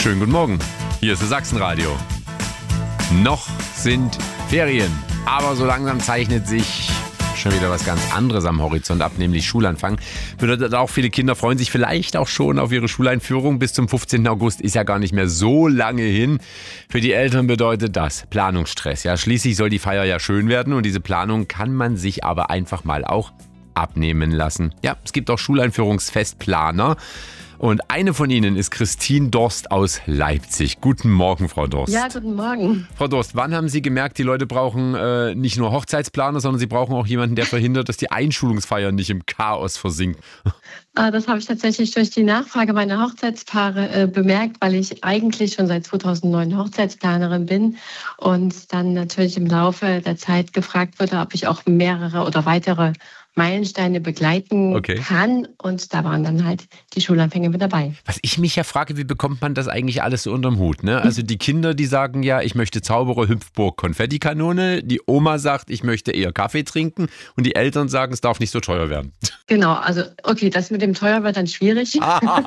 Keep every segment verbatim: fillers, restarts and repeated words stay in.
Schönen guten Morgen. Hier ist das Sachsenradio. Noch sind Ferien, aber so langsam zeichnet sich schon wieder was ganz anderes am Horizont ab, nämlich Schulanfang. Bedeutet auch, viele Kinder freuen sich vielleicht auch schon auf ihre Schuleinführung. Bis zum fünfzehnten August ist ja gar nicht mehr so lange hin. Für die Eltern bedeutet das Planungsstress. Ja, schließlich soll die Feier ja schön werden und diese Planung kann man sich aber einfach mal auch abnehmen lassen. Ja, es gibt auch Schuleinführungsfestplaner. Und eine von ihnen ist Christine Dorst aus Leipzig. Guten Morgen, Frau Dorst. Ja, guten Morgen. Frau Dorst, wann haben Sie gemerkt, die Leute brauchen äh, nicht nur Hochzeitsplaner, sondern sie brauchen auch jemanden, der verhindert, dass die Einschulungsfeier nicht im Chaos versinkt? Das habe ich tatsächlich durch die Nachfrage meiner Hochzeitspaare äh, bemerkt, weil ich eigentlich schon seit zweitausendneun Hochzeitsplanerin bin und dann natürlich im Laufe der Zeit gefragt wurde, ob ich auch mehrere oder weitere Meilensteine begleiten okay. kann. Und da waren dann halt die Schulanfänge mit dabei. Was ich mich ja frage, wie bekommt man das eigentlich alles so unterm Hut? Ne? Also die Kinder, die sagen ja, ich möchte Zauberer, Hüpfburg, Konfettikanone. Die Oma sagt, ich möchte eher Kaffee trinken. Und die Eltern sagen, es darf nicht so teuer werden. Genau, also okay, das mit dem teuer wird dann schwierig.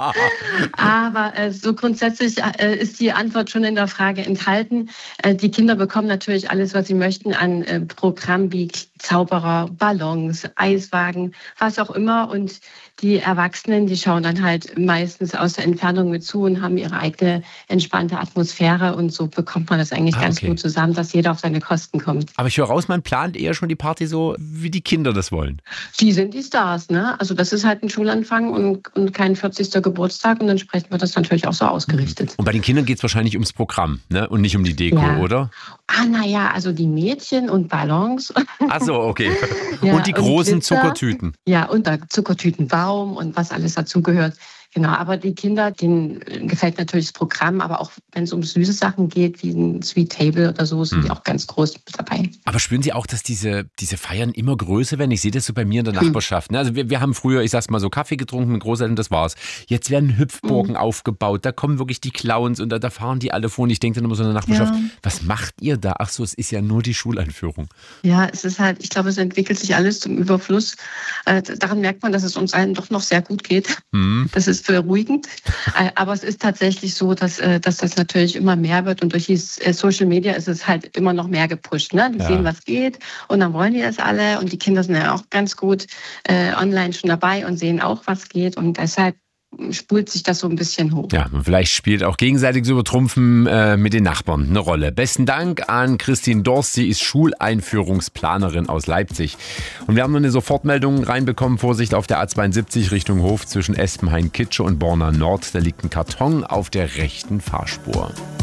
Aber äh, so grundsätzlich äh, ist die Antwort schon in der Frage enthalten. Äh, die Kinder bekommen natürlich alles, was sie möchten an äh, Programm wie Zauberer, Ballons, Eiswagen, was auch immer. Und die Erwachsenen, die schauen dann halt meistens aus der Entfernung mit zu und haben ihre eigene entspannte Atmosphäre. Und so bekommt man das eigentlich ah, ganz okay. gut zusammen, dass jeder auf seine Kosten kommt. Aber ich höre raus, man plant eher schon die Party so, wie die Kinder das wollen. Die sind die Stars, ne? Also das ist halt ein Schulanfang und, und kein vierzigsten Geburtstag. Und entsprechend wird das natürlich auch so ausgerichtet. Und bei den Kindern geht es wahrscheinlich ums Programm, ne? Und nicht um die Deko, ja. oder? Ah, naja, also die Mädchen und Ballons. Ach so, okay. Ja, und die großen und Glitzer, Zuckertüten. Ja, und der Zuckertütenbaum und was alles dazugehört. Genau, aber die Kinder, denen gefällt natürlich das Programm, aber auch wenn es um süße Sachen geht, wie ein Sweet Table oder so, sind hm. die auch ganz groß mit dabei. Aber spüren Sie auch, dass diese, diese Feiern immer größer werden? Ich sehe das so bei mir in der Nachbarschaft. Ne? Also wir, wir haben früher, ich sag's mal so, Kaffee getrunken mit Großeltern, das war's. Jetzt werden Hüpfburgen hm. aufgebaut, da kommen wirklich die Clowns und da, da fahren die alle vor. Und ich denke dann immer so in der Nachbarschaft, ja. was macht ihr da? Ach so, es ist ja nur die Schuleinführung. Ja, es ist halt, ich glaube, es entwickelt sich alles zum Überfluss. Äh, daran merkt man, dass es uns allen doch noch sehr gut geht. Hm. Das ist beruhigend. Aber es ist tatsächlich so, dass, dass das natürlich immer mehr wird und durch die Social Media ist es halt immer noch mehr gepusht. Ne? Die ja. sehen, was geht und dann wollen die das alle und die Kinder sind ja auch ganz gut äh, online schon dabei und sehen auch, was geht und deshalb spult sich das so ein bisschen hoch. Ja, und vielleicht spielt auch gegenseitiges Übertrumpfen äh, mit den Nachbarn eine Rolle. Besten Dank an Christine Dorst. Sie ist Schuleinführungsplanerin aus Leipzig. Und wir haben noch eine Sofortmeldung reinbekommen. Vorsicht auf der A zweiundsiebzig Richtung Hof zwischen Espenhain-Kitsche und Borna Nord. Da liegt ein Karton auf der rechten Fahrspur.